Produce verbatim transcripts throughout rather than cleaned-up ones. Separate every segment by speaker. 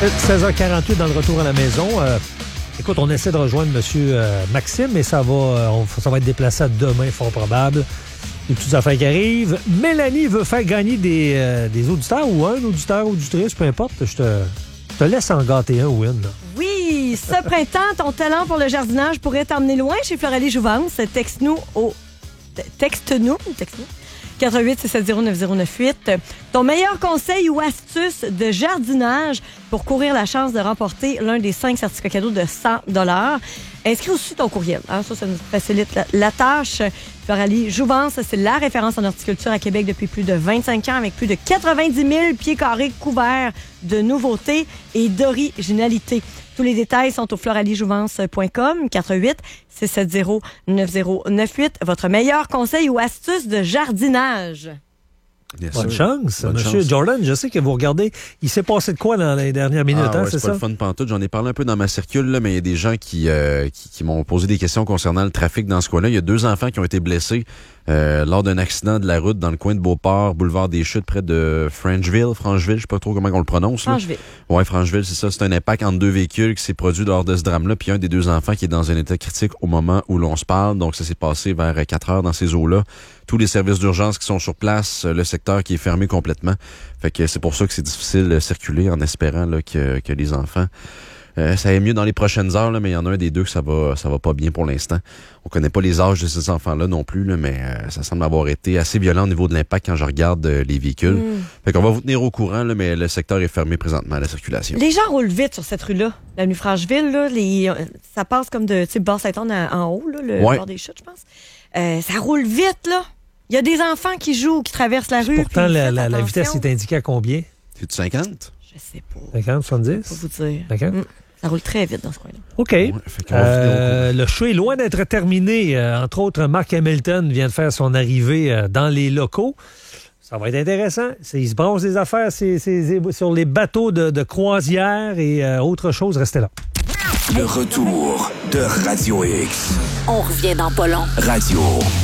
Speaker 1: seize heures quarante-huit dans le retour à la maison. Euh, écoute, on essaie de rejoindre M. Euh, Maxime, mais ça va, euh, on, ça va être déplacé à demain, fort probable. Des petites affaires qui arrivent. Mélanie veut faire gagner des, euh, des auditeurs ou un auditeur ou auditrice, peu importe. Je te, je te laisse en gâter un, Win.
Speaker 2: Oui, ce printemps, ton talent pour le jardinage pourrait t'emmener loin chez Floralie Jouvence. Texte-nous au... Texte-nous. Texte-nous. quatre huit six sept zéro neuf zéro neuf huit. Ton meilleur conseil ou astuce de jardinage pour courir la chance de remporter l'un des cinq certificats cadeaux de cent dollars. Inscris aussi ton courriel. Hein? Ça, ça nous facilite la, la tâche. Floralie Jouvence, c'est la référence en horticulture à Québec depuis plus de vingt-cinq ans avec plus de quatre-vingt-dix mille pieds carrés couverts de nouveautés et d'originalité. Tous les détails sont au floralie jouvence point com, quatre huit six sept zéro neuf zéro neuf huit. Votre meilleur conseil ou astuce de jardinage?
Speaker 1: Bien Bonne sûr. chance, Bonne Monsieur chance. Jordan. Je sais que vous regardez, il s'est passé de quoi dans les dernières minutes,
Speaker 3: ah,
Speaker 1: hein,
Speaker 3: ouais,
Speaker 1: c'est,
Speaker 3: c'est
Speaker 1: ça?
Speaker 3: pas le fun pantoute. J'en ai parlé un peu dans ma circule, là, mais il y a des gens qui, euh, qui, qui m'ont posé des questions concernant le trafic dans ce coin-là. Il y a deux enfants qui ont été blessés euh, lors d'un accident de la route dans le coin de Beauport, boulevard des Chutes, près de Francheville. Francheville, je sais pas trop comment on le prononce.
Speaker 2: Francheville.
Speaker 3: Là. Ouais, Francheville, c'est ça. C'est un impact entre deux véhicules qui s'est produit lors de ce drame-là. Puis un des deux enfants qui est dans un état critique au moment où l'on se parle. Donc ça s'est passé vers quatre heures dans ces eaux-là. Tous les services d'urgence qui sont sur place, le secteur qui est fermé complètement. Fait que c'est pour ça que c'est difficile de circuler en espérant là, que, que les enfants... Euh, ça aille mieux dans les prochaines heures, là, mais il y en a un des deux que ça va ça va pas bien pour l'instant. On connaît pas les âges de ces enfants-là non plus, là, mais euh, ça semble avoir été assez violent au niveau de l'impact quand je regarde euh, les véhicules. Mm. Fait qu'on va vous tenir au courant, là, mais le secteur est fermé présentement à la circulation.
Speaker 2: Les gens roulent vite sur cette rue-là, l'avenue Francheville. Là, les, ça passe comme de Basse-Saint-Anne en, en haut, là, le
Speaker 3: ouais.
Speaker 2: bord des Chutes, je pense. Euh, ça roule vite, là. Il y a des enfants qui jouent, qui traversent la rue.
Speaker 1: Pourtant, la, la, la vitesse est indiquée à combien?
Speaker 3: C'est du cinquante?
Speaker 2: Je sais pas.
Speaker 1: cinquante, soixante-dix?
Speaker 2: Je peux pas vous dire.
Speaker 1: cinquante?
Speaker 2: Mm. Ça roule très vite dans ce coin-là.
Speaker 1: OK. Ouais, euh, le show est loin d'être terminé. Euh, entre autres, Mark Hamilton vient de faire son arrivée euh, dans les locaux. Ça va être intéressant. C'est, il se bronze des affaires c'est, c'est, c'est, sur les bateaux de, de croisière et euh, autre chose. Restez là.
Speaker 4: Le retour de Radio X.
Speaker 5: On revient dans pas long.
Speaker 4: Radio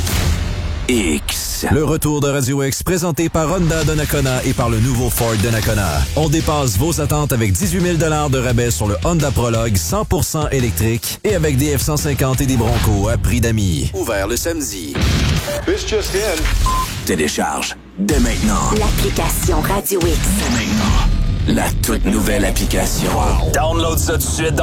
Speaker 4: X.
Speaker 6: Le retour de Radio X présenté par Honda Donnacona et par le nouveau Ford Donnacona. On dépasse vos attentes avec dix-huit mille dollars de rabais sur le Honda Prologue cent pour cent électrique et avec des F cent cinquante et des Bronco à prix d'amis. Ouvert le samedi.
Speaker 4: This just in. Télécharge dès maintenant
Speaker 5: l'application Radio X.
Speaker 4: Dès maintenant. La toute nouvelle application. Wow. Download ça tout de suite.